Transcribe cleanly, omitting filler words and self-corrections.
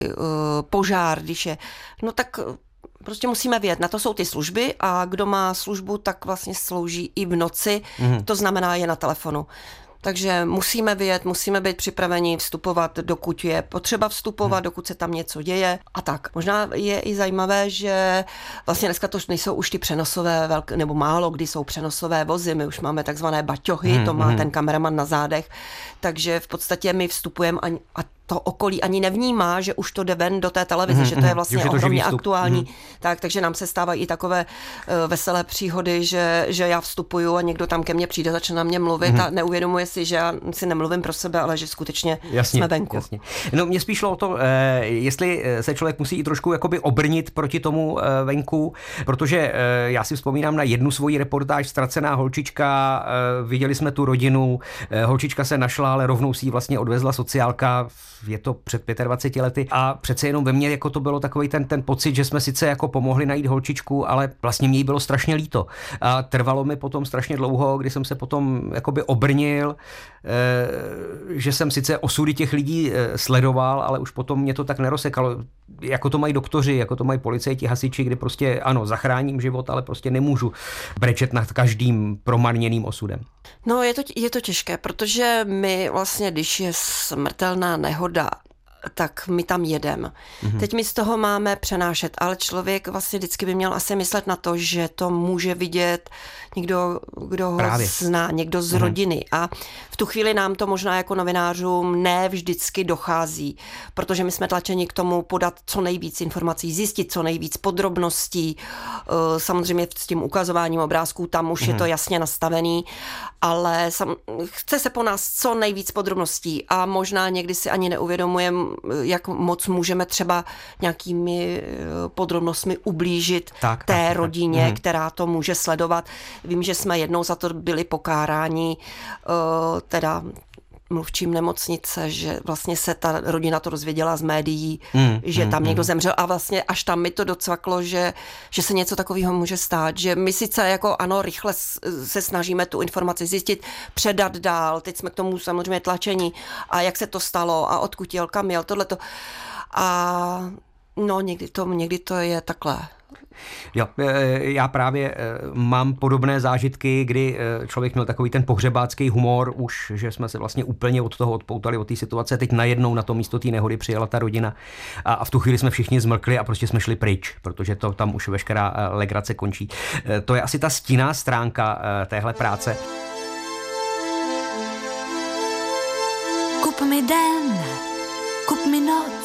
požár, když je, no tak prostě musíme vědět, na to jsou ty služby a kdo má službu, tak vlastně slouží i v noci, to znamená je na telefonu. Takže musíme vědět, musíme být připraveni vstupovat, dokud je potřeba vstupovat, dokud se tam něco děje a tak. Možná je i zajímavé, že vlastně dneska to nejsou už ty přenosové, nebo málo kdy jsou přenosové vozy, my už máme takzvané baťohy, to má ten kameraman na zádech, takže v podstatě my vstupujeme a to okolí ani nevnímá, že už to jde ven do té televize, že to je vlastně ohromně aktuální. Takže nám se stávají i takové veselé příhody, že já vstupuju a někdo tam ke mně přijde, začne na mě mluvit a neuvědomuje si, že já si nemluvím pro sebe, ale že skutečně jsme venku. Jasně. No mě spíš šlo o to, jestli se člověk musí i trošku jakoby obrnit proti tomu venku, protože já si vzpomínám na jednu svoji reportáž Ztracená holčička, viděli jsme tu rodinu, holčička se našla, ale rovnou si ji vlastně odvezla sociálka, je to před 25 lety a přece jenom ve mně jako to bylo takový ten pocit, že jsme sice jako pomohli najít holčičku, ale vlastně mě jí bylo strašně líto. A trvalo mi potom strašně dlouho, kdy jsem se potom jakoby obrnil, že jsem sice osudy těch lidí sledoval, ale už potom mě to tak nerosekalo. Jako to mají doktoři, jako to mají policajti, hasiči, kdy prostě ano, zachráním život, ale prostě nemůžu brečet nad každým promarněným osudem. No je to těžké, protože my vlastně, když je smrtelná nehoda, tak my tam jedeme. Teď my z toho máme přenášet, ale člověk vlastně vždycky by měl asi myslet na to, že to může vidět někdo, kdo ho zná, někdo z rodiny. A v tu chvíli nám to možná jako novinářům ne vždycky dochází, protože my jsme tlačeni k tomu podat co nejvíc informací, zjistit co nejvíc podrobností. Samozřejmě s tím ukazováním obrázků tam už je to jasně nastavený, ale chce se po nás co nejvíc podrobností a možná někdy si ani neuvědomujeme, jak moc můžeme třeba nějakými podrobnostmi ublížit té rodině, která to může sledovat. Vím, že jsme jednou za to byli pokáráni, teda mluvčím nemocnice, že vlastně se ta rodina to dozvěděla z médií, že tam někdo zemřel a vlastně až tam mi to docvaklo, že se něco takového může stát, že my sice jako ano, rychle se snažíme tu informaci zjistit, předat dál, teď jsme k tomu samozřejmě tlačení a jak se to stalo a odkud jel, kam jel, tohleto. A no někdy to je takhle. Jo, já právě mám podobné zážitky, kdy člověk měl takový ten pohřebácký humor už, že jsme se vlastně úplně od toho odpoutali, od té situace. Teď najednou na to místo té nehody přijela ta rodina a v tu chvíli jsme všichni zmlkli a prostě jsme šli pryč, protože to tam už veškerá legrace končí. To je asi ta stinná stránka téhle práce. Kup mi den, kup mi noc.